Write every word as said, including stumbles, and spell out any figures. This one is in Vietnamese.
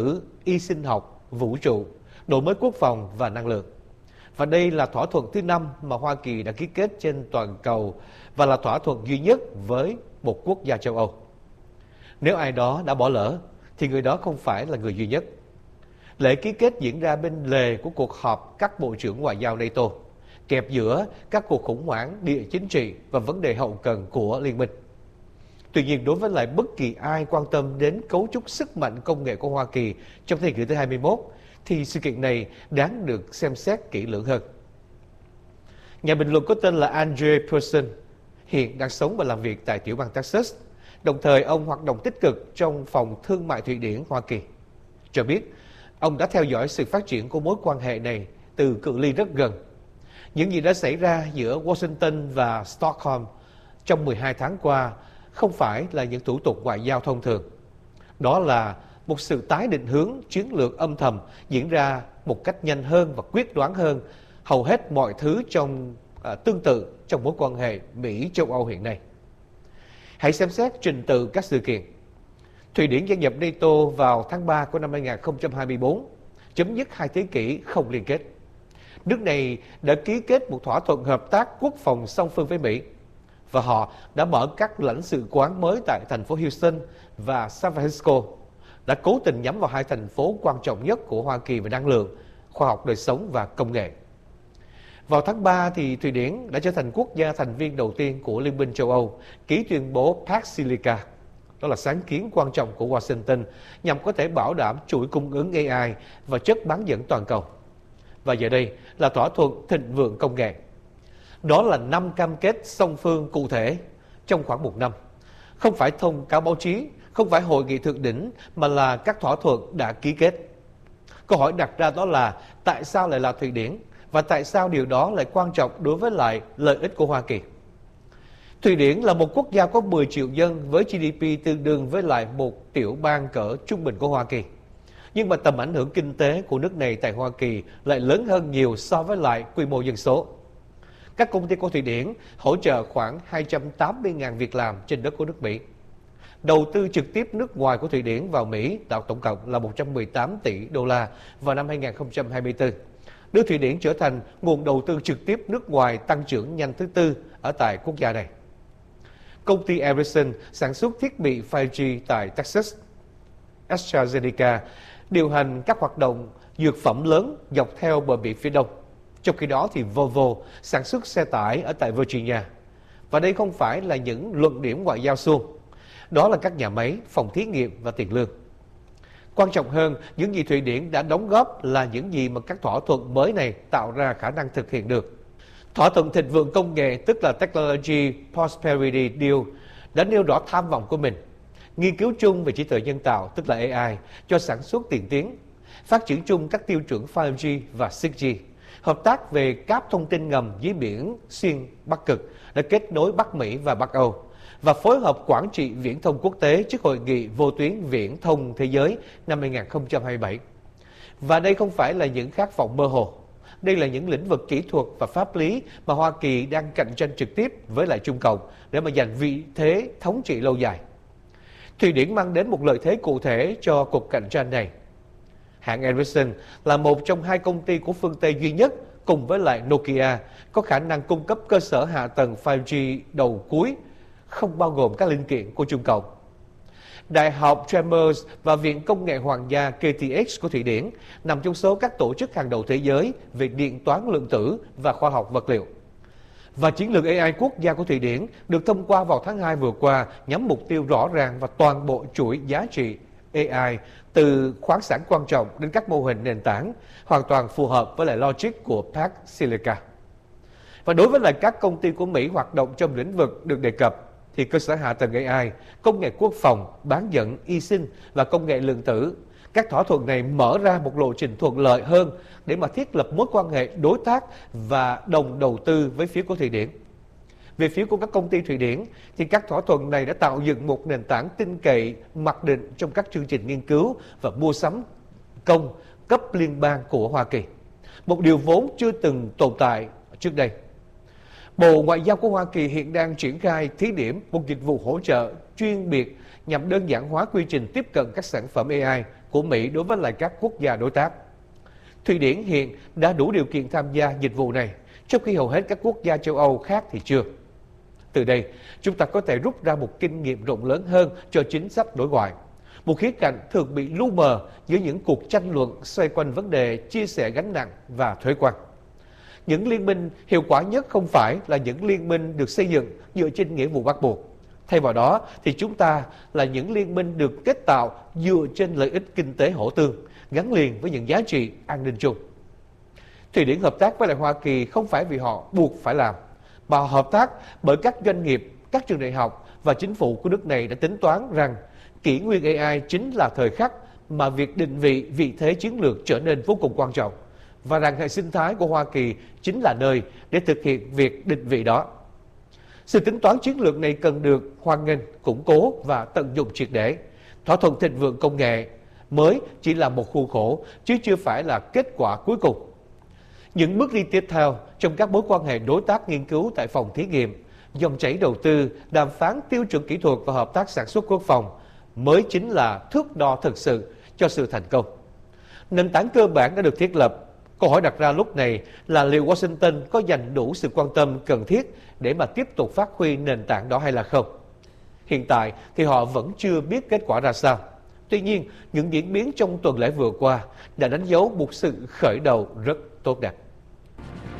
tử, y sinh học, vũ trụ, đổi mới quốc phòng và năng lượng. Và đây là thỏa thuận thứ năm mà Hoa Kỳ đã ký kết trên toàn cầu và là thỏa thuận duy nhất với một quốc gia châu Âu. Nếu ai đó đã bỏ lỡ, thì người đó không phải là người duy nhất. Lễ ký kết diễn ra bên lề của cuộc họp các bộ trưởng ngoại giao NATO, kẹp giữa các cuộc khủng hoảng địa chính trị và vấn đề hậu cần của liên minh. Tuy nhiên, đối với lại bất kỳ ai quan tâm đến cấu trúc sức mạnh công nghệ của Hoa Kỳ trong thế kỷ thứ hai mươi mốt, thì sự kiện này đáng được xem xét kỹ lưỡng hơn. Nhà bình luận có tên là Andre Persson, hiện đang sống và làm việc tại tiểu bang Texas. Đồng thời, ông hoạt động tích cực trong phòng thương mại Thụy Điển, Hoa Kỳ. Cho biết, ông đã theo dõi sự phát triển của mối quan hệ này từ cự ly rất gần. Những gì đã xảy ra giữa Washington và Stockholm trong mười hai tháng qua không phải là những thủ tục ngoại giao thông thường. Đó là một sự tái định hướng chiến lược âm thầm diễn ra một cách nhanh hơn và quyết đoán hơn hầu hết mọi thứ trong à, tương tự trong mối quan hệ Mỹ-châu Âu hiện nay. Hãy xem xét trình tự các sự kiện. Thụy Điển gia nhập NATO vào tháng ba của năm hai nghìn không trăm hai mươi tư, chấm dứt hai thế kỷ không liên kết. Nước này đã ký kết một thỏa thuận hợp tác quốc phòng song phương với Mỹ, và họ đã mở các lãnh sự quán mới tại thành phố Houston và San Francisco, đã cố tình nhắm vào hai thành phố quan trọng nhất của Hoa Kỳ về năng lượng, khoa học đời sống và công nghệ. Vào tháng ba, thì Thụy Điển đã trở thành quốc gia thành viên đầu tiên của Liên minh châu Âu ký tuyên bố Pax Silica. Đó là sáng kiến quan trọng của Washington nhằm có thể bảo đảm chuỗi cung ứng a i và chất bán dẫn toàn cầu. Và giờ đây là thỏa thuận thịnh vượng công nghệ. Đó là năm cam kết song phương cụ thể trong khoảng một năm. Không phải thông cáo báo chí, không phải hội nghị thượng đỉnh, mà là các thỏa thuận đã ký kết. Câu hỏi đặt ra đó là tại sao lại là Thụy Điển, và tại sao điều đó lại quan trọng đối với lại lợi ích của Hoa Kỳ. Thụy Điển là một quốc gia có mười triệu dân với giê đê pê tương đương với lại một tiểu bang cỡ trung bình của Hoa Kỳ. Nhưng mà tầm ảnh hưởng kinh tế của nước này tại Hoa Kỳ lại lớn hơn nhiều so với lại quy mô dân số. Các công ty của Thụy Điển hỗ trợ khoảng hai trăm tám mươi nghìn việc làm trên đất của nước Mỹ. Đầu tư trực tiếp nước ngoài của Thụy Điển vào Mỹ tạo tổng cộng là một trăm mười tám tỷ đô la vào năm hai nghìn không trăm hai mươi tư, đưa Thụy Điển trở thành nguồn đầu tư trực tiếp nước ngoài tăng trưởng nhanh thứ tư ở tại quốc gia này. Công ty Ericsson sản xuất thiết bị năm G tại Texas. AstraZeneca điều hành các hoạt động dược phẩm lớn dọc theo bờ biển phía đông. Trong khi đó thì Volvo sản xuất xe tải ở tại Virginia. Và đây không phải là những luận điểm ngoại giao suông. Đó là các nhà máy, phòng thí nghiệm và tiền lương. Quan trọng hơn, những gì Thụy Điển đã đóng góp là những gì mà các thỏa thuận mới này tạo ra khả năng thực hiện được. Thỏa thuận thịnh vượng công nghệ, tức là Technology Prosperity Deal, đã nêu rõ tham vọng của mình. Nghiên cứu chung về trí tuệ nhân tạo, tức là a i, cho sản xuất tiên tiến, phát triển chung các tiêu chuẩn năm G và sáu G, hợp tác về cáp thông tin ngầm dưới biển xuyên Bắc Cực đã kết nối Bắc Mỹ và Bắc Âu, và phối hợp quản trị viễn thông quốc tế trước hội nghị vô tuyến viễn thông thế giới năm hai nghìn không trăm hai mươi bảy. Và đây không phải là những khát vọng mơ hồ. Đây là những lĩnh vực kỹ thuật và pháp lý mà Hoa Kỳ đang cạnh tranh trực tiếp với lại Trung Cộng để mà giành vị thế thống trị lâu dài. Thụy Điển mang đến một lợi thế cụ thể cho cuộc cạnh tranh này. Hãng Ericsson là một trong hai công ty của phương Tây duy nhất cùng với lại Nokia có khả năng cung cấp cơ sở hạ tầng năm G đầu cuối, không bao gồm các linh kiện của Trung Cộng. Đại học Chalmers và Viện Công nghệ Hoàng gia K T X của Thụy Điển nằm trong số các tổ chức hàng đầu thế giới về điện toán lượng tử và khoa học vật liệu. Và chiến lược a i quốc gia của Thụy Điển được thông qua vào tháng hai vừa qua nhắm mục tiêu rõ ràng và toàn bộ chuỗi giá trị a i từ khoáng sản quan trọng đến các mô hình nền tảng, hoàn toàn phù hợp với lại logic của Pax Silica. Và đối với lại các công ty của Mỹ hoạt động trong lĩnh vực được đề cập, thì cơ sở hạ tầng a i, công nghệ quốc phòng, bán dẫn, y sinh và công nghệ lượng tử, các thỏa thuận này mở ra một lộ trình thuận lợi hơn để mà thiết lập mối quan hệ đối tác và đồng đầu tư với phía của Thụy Điển. Về phía của các công ty Thụy Điển, thì các thỏa thuận này đã tạo dựng một nền tảng tin cậy mặc định trong các chương trình nghiên cứu và mua sắm công cấp liên bang của Hoa Kỳ, một điều vốn chưa từng tồn tại trước đây. Bộ Ngoại giao của Hoa Kỳ hiện đang triển khai thí điểm một dịch vụ hỗ trợ chuyên biệt nhằm đơn giản hóa quy trình tiếp cận các sản phẩm a i của Mỹ đối với lại các quốc gia đối tác. Thụy Điển hiện đã đủ điều kiện tham gia dịch vụ này, trong khi hầu hết các quốc gia châu Âu khác thì chưa. Từ đây, chúng ta có thể rút ra một kinh nghiệm rộng lớn hơn cho chính sách đối ngoại. Một khía cạnh thường bị lu mờ giữa những cuộc tranh luận xoay quanh vấn đề chia sẻ gánh nặng và thuế quan. Những liên minh hiệu quả nhất không phải là những liên minh được xây dựng dựa trên nghĩa vụ bắt buộc. Thay vào đó thì chúng ta là những liên minh được kết tạo dựa trên lợi ích kinh tế hỗ tương, gắn liền với những giá trị an ninh chung. Thụy Điển hợp tác với lại Hoa Kỳ không phải vì họ buộc phải làm, mà hợp tác bởi các doanh nghiệp, các trường đại học và chính phủ của nước này đã tính toán rằng kỷ nguyên a i chính là thời khắc mà việc định vị vị thế chiến lược trở nên vô cùng quan trọng, và rằng hệ sinh thái của Hoa Kỳ chính là nơi để thực hiện việc định vị đó. Sự tính toán chiến lược này cần được hoan nghênh, củng cố và tận dụng triệt để. Thỏa thuận thịnh vượng công nghệ mới chỉ là một khuôn khổ, chứ chưa phải là kết quả cuối cùng. Những bước đi tiếp theo trong các mối quan hệ đối tác nghiên cứu tại phòng thí nghiệm, dòng chảy đầu tư, đàm phán tiêu chuẩn kỹ thuật và hợp tác sản xuất quốc phòng mới chính là thước đo thực sự cho sự thành công. Nền tảng cơ bản đã được thiết lập. Câu hỏi đặt ra lúc này là liệu Washington có dành đủ sự quan tâm cần thiết để mà tiếp tục phát huy nền tảng đó hay là không? Hiện tại thì họ vẫn chưa biết kết quả ra sao. Tuy nhiên, những diễn biến trong tuần lễ vừa qua đã đánh dấu một sự khởi đầu rất tốt đẹp.